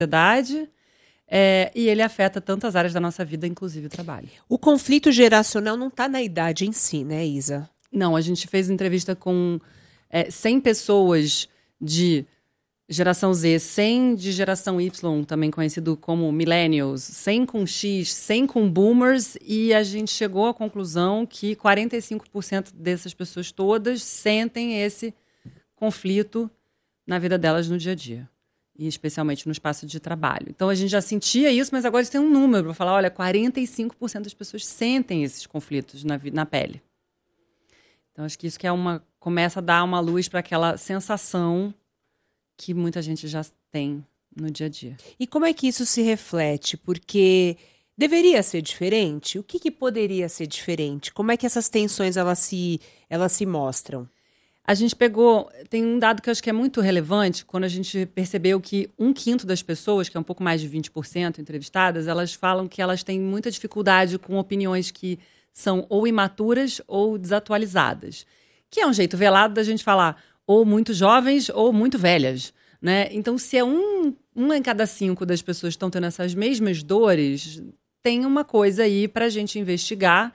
sociedade, e ele afeta tantas áreas da nossa vida, inclusive o trabalho. O conflito geracional não está na idade em si, né, Isa? Não, a gente fez entrevista com 100 pessoas de geração Z, 100 de geração Y, também conhecido como millennials, 100 com X, 100 com boomers, e a gente chegou à conclusão que 45% dessas pessoas todas sentem esse conflito na vida delas no dia a dia, e especialmente no espaço de trabalho. Então a gente já sentia isso, mas agora tem um número para falar, olha, 45% das pessoas sentem esses conflitos na pele. Então acho que isso que começa a dar uma luz para aquela sensação que muita gente já tem no dia a dia. E como é que isso se reflete? Porque deveria ser diferente? O que poderia ser diferente? Como é que essas tensões elas se mostram? A gente tem um dado que eu acho que é muito relevante, quando a gente percebeu que 1/5 das pessoas, que é um pouco mais de 20% entrevistadas, elas falam que elas têm muita dificuldade com opiniões que são ou imaturas ou desatualizadas. Que é um jeito velado da gente falar ou muito jovens ou muito velhas, né? Então, se é uma em cada 5 das pessoas estão tendo essas mesmas dores, tem uma coisa aí para a gente investigar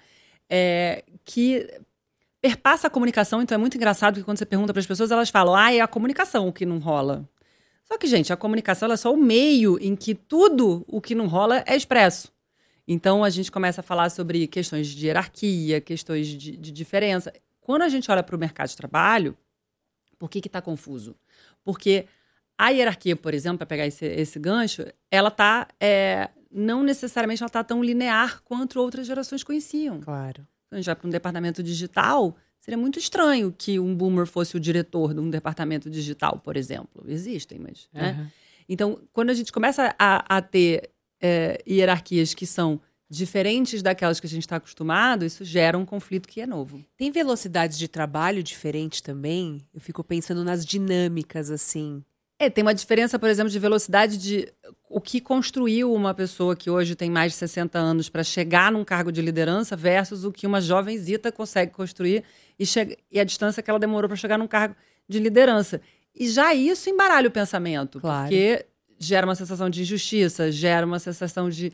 que perpassa a comunicação. Então, é muito engraçado que quando você pergunta para as pessoas, elas falam, é a comunicação o que não rola. Só que, gente, a comunicação é só o meio em que tudo o que não rola é expresso. Então, a gente começa a falar sobre questões de hierarquia, questões de diferença. Quando a gente olha para o mercado de trabalho, por que está confuso? Porque a hierarquia, por exemplo, para pegar esse gancho, ela está, não necessariamente ela está tão linear quanto outras gerações conheciam. Claro. Quando a gente vai para um departamento digital, seria muito estranho que um boomer fosse o diretor de um departamento digital, por exemplo. Existem, mas... Uhum. Né? Então, quando a gente começa a ter hierarquias que são diferentes daquelas que a gente está acostumado, isso gera um conflito que é novo. Tem velocidades de trabalho diferente também? Eu fico pensando nas dinâmicas, assim. Tem uma diferença, por exemplo, de velocidade de o que construiu uma pessoa que hoje tem mais de 60 anos para chegar num cargo de liderança versus o que uma jovenzita consegue construir e a distância que ela demorou para chegar num cargo de liderança. E já isso embaralha o pensamento, claro. Porque gera uma sensação de injustiça, gera uma sensação de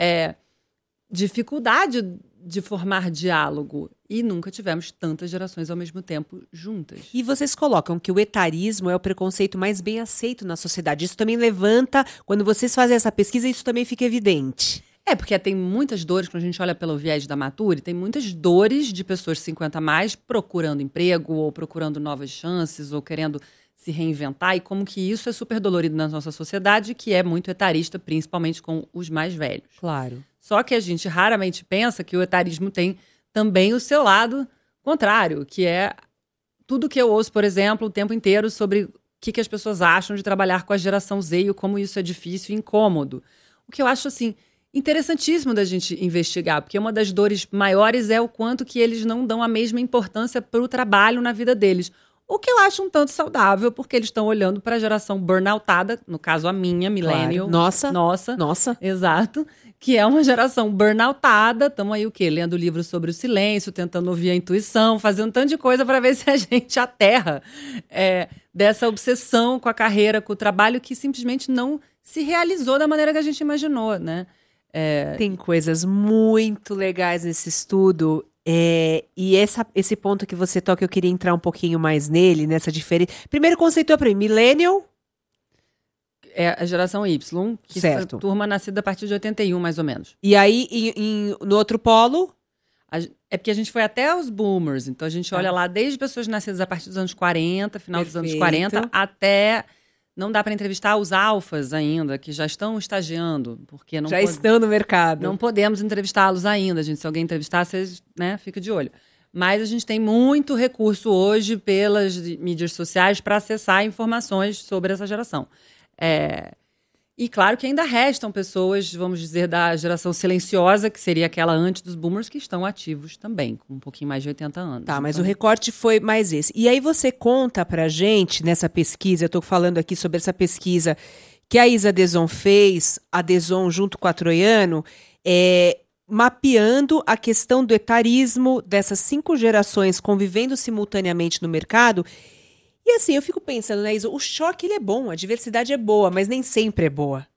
dificuldade de formar diálogo. E nunca tivemos tantas gerações ao mesmo tempo juntas. E vocês colocam que o etarismo é o preconceito mais bem aceito na sociedade. Isso também levanta, quando vocês fazem essa pesquisa, isso também fica evidente. Porque tem muitas dores, quando a gente olha pelo viés da Mature, tem muitas dores de pessoas 50 a mais procurando emprego, ou procurando novas chances, ou querendo se reinventar, e como que isso é super dolorido na nossa sociedade, que é muito etarista, principalmente com os mais velhos. Claro. Só que a gente raramente pensa que o etarismo tem também o seu lado contrário, que é tudo que eu ouço, por exemplo, o tempo inteiro sobre o que as pessoas acham de trabalhar com a geração Z e como isso é difícil e incômodo. O que eu acho, assim, interessantíssimo da gente investigar, porque uma das dores maiores é o quanto que eles não dão a mesma importância para o trabalho na vida deles. O que eu acho um tanto saudável, porque eles estão olhando para a geração burnoutada, no caso a minha, millennial. Claro. Nossa. Exato. Que é uma geração burnoutada. Estamos aí o quê? Lendo livros sobre o silêncio, tentando ouvir a intuição, fazendo um tanto de coisa para ver se a gente aterra dessa obsessão com a carreira, com o trabalho, que simplesmente não se realizou da maneira que a gente imaginou, né? Tem coisas muito legais nesse estudo. E esse ponto que você toca, eu queria entrar um pouquinho mais nele, nessa diferença. Primeiro conceitua para mim, millennial. É a geração Y, que é turma nascida a partir de 81, mais ou menos. E aí, no outro polo? É porque a gente foi até os boomers, então a gente olha lá desde pessoas nascidas a partir dos anos 40, final dos anos 40, até... Não dá para entrevistar os alfas ainda, que já estão estagiando, porque não estão no mercado. Não podemos entrevistá-los ainda, gente. Se alguém entrevistar, vocês, fica de olho. Mas a gente tem muito recurso hoje pelas mídias sociais para acessar informações sobre essa geração. E claro que ainda restam pessoas, vamos dizer, da geração silenciosa, que seria aquela antes dos boomers, que estão ativos também, com um pouquinho mais de 80 anos. Tá, mas o recorte foi mais esse. E aí você conta pra gente, nessa pesquisa, eu tô falando aqui sobre essa pesquisa que a Isa Deson fez, a Deson junto com a Troiano, mapeando a questão do etarismo dessas 5 gerações convivendo simultaneamente no mercado. E assim, eu fico pensando, né, Isa, o choque ele é bom, a diversidade é boa, mas nem sempre é boa.